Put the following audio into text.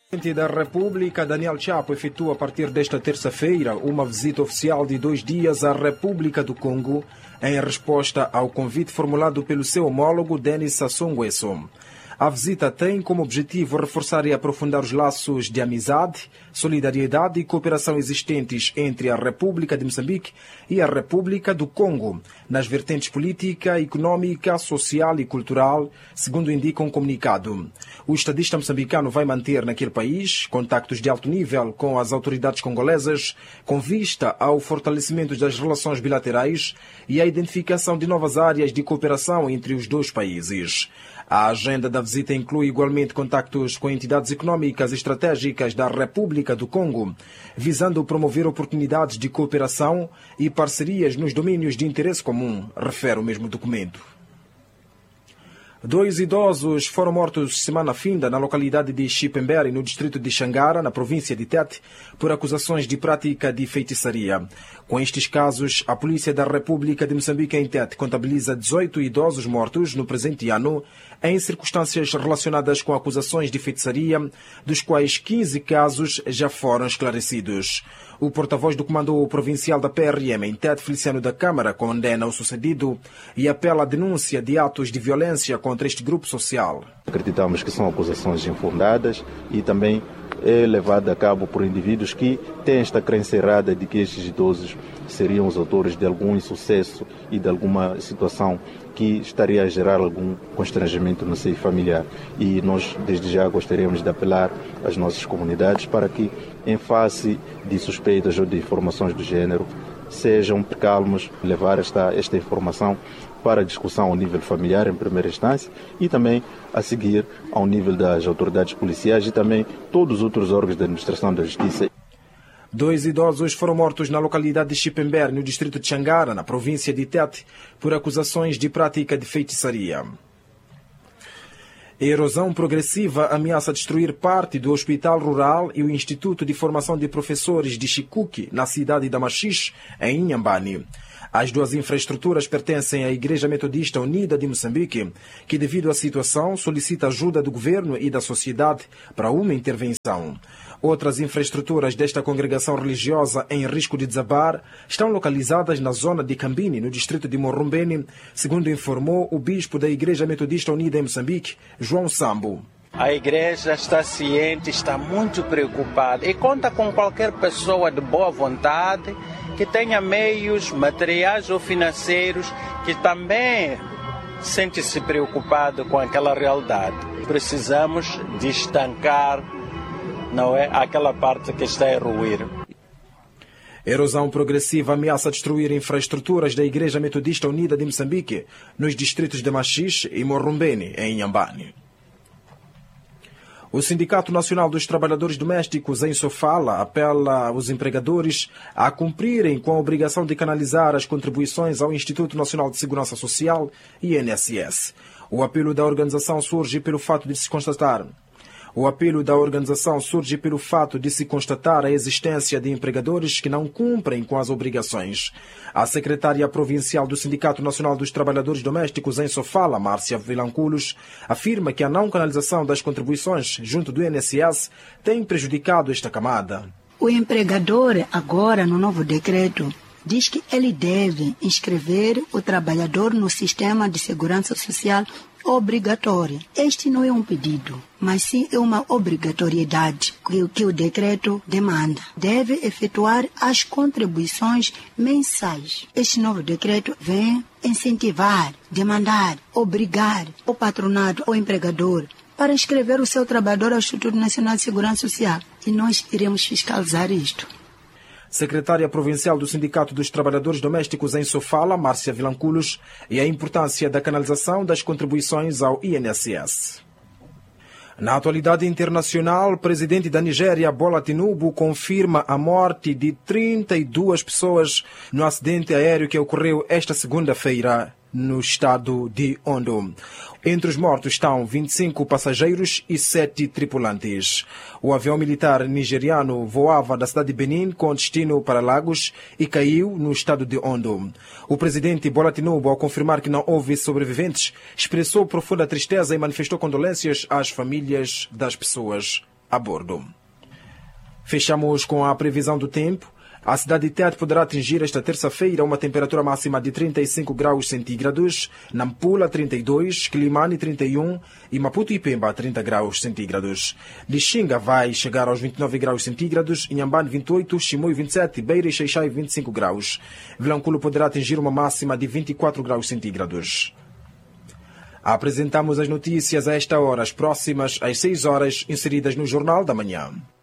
O presidente da República, Daniel Chapo, efetua a partir desta terça-feira uma visita oficial de 2 dias à República do Congo, em resposta ao convite formulado pelo seu homólogo Denis Sassou Nguesso. A visita tem como objetivo reforçar e aprofundar os laços de amizade, solidariedade e cooperação existentes entre a República de Moçambique e a República do Congo, nas vertentes política, econômica, social e cultural, segundo indica um comunicado. O estadista moçambicano vai manter naquele país contactos de alto nível com as autoridades congolesas, com vista ao fortalecimento das relações bilaterais e à identificação de novas áreas de cooperação entre os dois países. A agenda da visita inclui igualmente contactos com entidades econômicas e estratégicas da República do Congo, visando promover oportunidades de cooperação e parcerias nos domínios de interesse comum, refere o mesmo documento. 2 idosos foram mortos semana finda na localidade de Chipembere, no distrito de Xangara, na província de Tete, por acusações de prática de feitiçaria. Com estes casos, a Polícia da República de Moçambique em Tete contabiliza 18 idosos mortos no presente ano, em circunstâncias relacionadas com acusações de feitiçaria, dos quais 15 casos já foram esclarecidos. O porta-voz do Comando Provincial da PRM em Tete, Feliciano da Câmara, condena o sucedido e apela à denúncia de atos de violência contra este grupo social. Acreditamos que são acusações infundadas e também é levada a cabo por indivíduos que têm esta crença errada de que estes idosos seriam os autores de algum insucesso e de alguma situação que estaria a gerar algum constrangimento no seio familiar. E nós, desde já, gostaríamos de apelar às nossas comunidades para que, em face de suspeitas ou de informações do género, sejam calmos, levar esta informação para discussão ao nível familiar, em primeira instância, e também a seguir ao nível das autoridades policiais e também todos os outros órgãos da administração da justiça. 2 idosos foram mortos na localidade de Chipembere, no distrito de Xangara, na província de Tete, por acusações de prática de feitiçaria. A erosão progressiva ameaça destruir parte do Hospital Rural e o Instituto de Formação de Professores de Chikuki, na cidade de Machixe, em Inhambane. As 2 infraestruturas pertencem à Igreja Metodista Unida de Moçambique, que, devido à situação, solicita ajuda do governo e da sociedade para uma intervenção. Outras infraestruturas desta congregação religiosa em risco de desabar estão localizadas na zona de Cambini, no distrito de Morrumbeni, segundo informou o bispo da Igreja Metodista Unida em Moçambique, João Sambo. A igreja está ciente, está muito preocupada e conta com qualquer pessoa de boa vontade que tenha meios materiais ou financeiros que também sente-se preocupado com aquela realidade. Precisamos de estancar, não é, aquela parte que está a ruir. Erosão progressiva ameaça destruir infraestruturas da Igreja Metodista Unida de Moçambique nos distritos de Machixe e Morrumbeni, em Inhambane. O Sindicato Nacional dos Trabalhadores Domésticos, em Sofala, apela aos empregadores a cumprirem com a obrigação de canalizar as contribuições ao Instituto Nacional de Segurança Social, INSS. O apelo da organização surge pelo fato de se constatar a existência de empregadores que não cumprem com as obrigações. A secretária provincial do Sindicato Nacional dos Trabalhadores Domésticos em Sofala, Márcia Vilanculos, afirma que a não canalização das contribuições junto do INSS tem prejudicado esta camada. O empregador, agora no novo decreto, diz que ele deve inscrever o trabalhador no sistema de segurança social obrigatória. Este não é um pedido, mas sim é uma obrigatoriedade que o decreto demanda. Deve efetuar as contribuições mensais. Este novo decreto vem incentivar, demandar, obrigar o patronado ou empregador para inscrever o seu trabalhador ao Instituto Nacional de Segurança Social. E nós iremos fiscalizar isto. Secretária Provincial do Sindicato dos Trabalhadores Domésticos em Sofala, Márcia Vilanculos, e a importância da canalização das contribuições ao INSS. Na atualidade internacional, o presidente da Nigéria, Bola Tinubu, confirma a morte de 32 pessoas no acidente aéreo que ocorreu esta segunda-feira no estado de Ondo. Entre os mortos estão 25 passageiros e 7 tripulantes. O avião militar nigeriano voava da cidade de Benin com destino para Lagos e caiu no estado de Ondo. O presidente Bola Tinubu, ao confirmar que não houve sobreviventes, expressou profunda tristeza e manifestou condolências às famílias das pessoas a bordo. Fechamos com a previsão do tempo. A cidade de Tete poderá atingir esta terça-feira uma temperatura máxima de 35 graus centígrados, Nampula 32, Quilimane 31 e Maputo e Pemba 30 graus centígrados. Lixinga vai chegar aos 29 graus centígrados, Inhambane 28, Chimoio 27, Beira e Xaixai 25 graus. Vilanculo poderá atingir uma máxima de 24 graus centígrados. Apresentamos as notícias a esta hora, as próximas às 6 horas, inseridas no Jornal da Manhã.